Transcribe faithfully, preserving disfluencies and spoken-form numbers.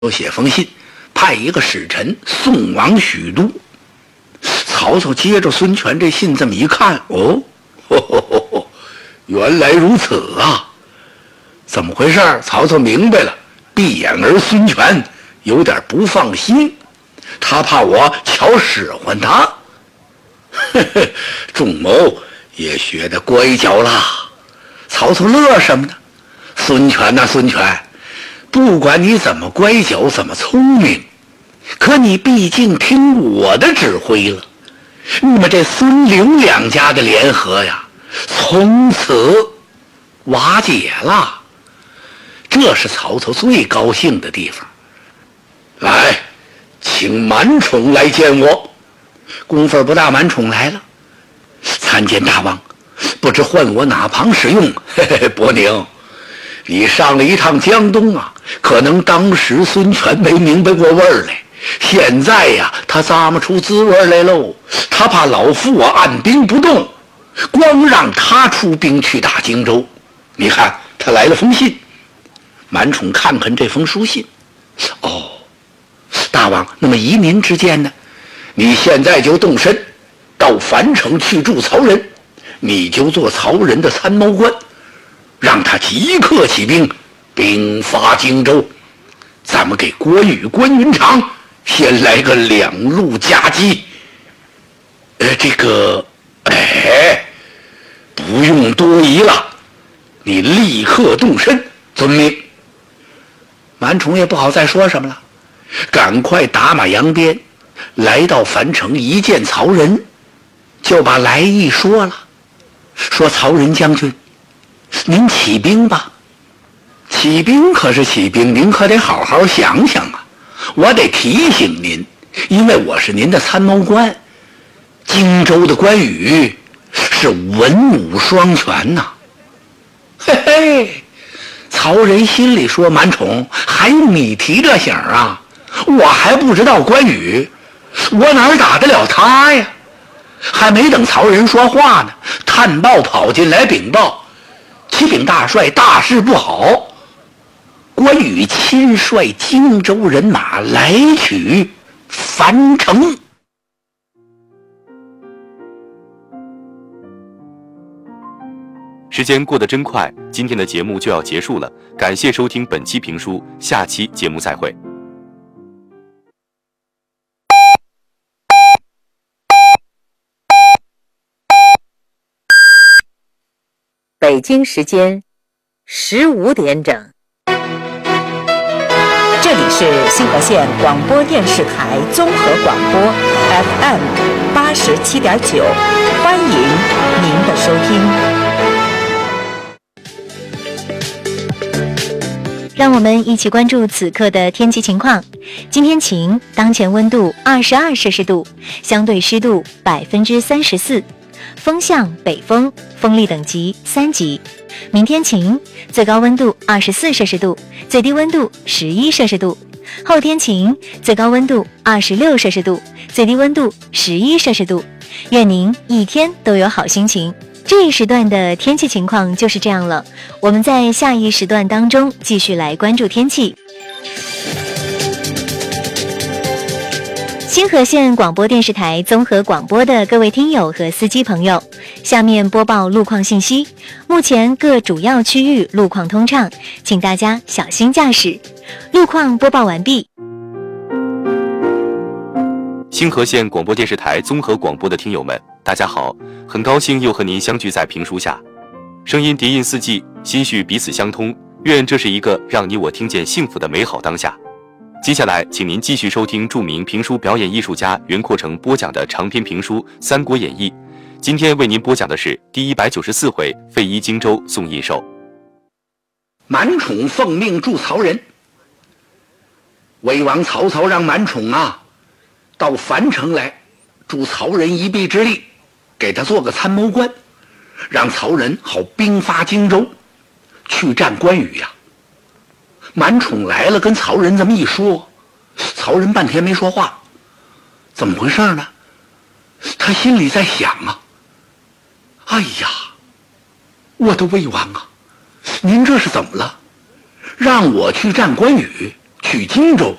写封信，派一个使臣送往许都。曹操接着孙权这信这么一看，哦，呵呵呵呵原来如此啊！怎么回事？曹操明白了，闭眼儿孙权有点不放心，他怕我瞧使唤他。呵呵，仲谋也学得乖巧啦。曹操乐什么呢？孙权呐、啊，孙权，不管你怎么乖巧，怎么聪明，可你毕竟听我的指挥了。那么这孙刘两家的联合呀，从此瓦解了。这是曹操最高兴的地方。来，请满宠来见我。功夫不大，满宠来了。参见大王，不知唤我哪旁使用？嘿嘿，伯宁，你上了一趟江东啊，可能当时孙权没明白过味儿来，现在呀，他咂摸出滋味来喽。他怕老夫我按兵不动，光让他出兵去打荆州。你看，他来了封信。满宠看看这封书信，哦，大王，那么依您之见呢？你现在就动身到樊城去助曹仁，你就做曹仁的参谋官，让他即刻起兵，兵发荆州。咱们给关羽、关云长先来个两路夹击。呃，这个，哎，不用多疑了，你立刻动身，遵命。满宠也不好再说什么了，赶快打马扬鞭，来到樊城，一见曹仁，就把来意说了，说曹仁将军，您起兵吧。起兵可是起兵，您可得好好想想啊！我得提醒您，因为我是您的参谋官，荆州的关羽是文武双全呐、啊。嘿嘿。曹仁心里说：“满宠，还用你提这醒啊？我还不知道关羽，我哪打得了他呀？”还没等曹仁说话呢，探报跑进来禀报：“启禀大帅，大事不好！关羽亲率荆州人马来取樊城。” 时间过得真快，今天的节目就要结束了，感谢收听本期评书，下期节目再会。 北京时间十五点整，这里是新河县广播电视台综合广播 F M 八十七点九，欢迎您的收听。 让我们一起关注此刻的天气情况。今天晴，当前温度二十二摄氏度，相对湿度百分之三十四，风向北风，风力等级三级。明天晴，最高温度二十四摄氏度，最低温度十一摄氏度。后天晴，最高温度二十六摄氏度，最低温度十一摄氏度。愿您一天都有好心情。这一时段的天气情况就是这样了，我们在下一时段当中继续来关注天气。新河县广播电视台综合广播的各位听友和司机朋友，下面播报路况信息。目前各主要区域路况通畅，请大家小心驾驶。路况播报完毕。 新河县广播电视台综合广播的听友们，大家好，很高兴又和您相聚在评书下，声音叠印四季，心绪彼此相通，愿这是一个让你我听见幸福的美好当下。接下来请您继续收听著名评书表演艺术家袁阔成播讲的长篇评书《三国演义》，今天为您播讲的是第一百九十四回废夷荆州送印绶。 满宠奉命助曹仁，魏王曹操让满宠啊到樊城来助曹仁一臂之力，给他做个参谋官，让曹仁好兵发荆州去战关羽呀、啊。满宠来了，跟曹仁这么一说，曹仁半天没说话，怎么回事呢？他心里在想啊，哎呀，我的魏王啊，您这是怎么了？让我去战关羽， 去荆州，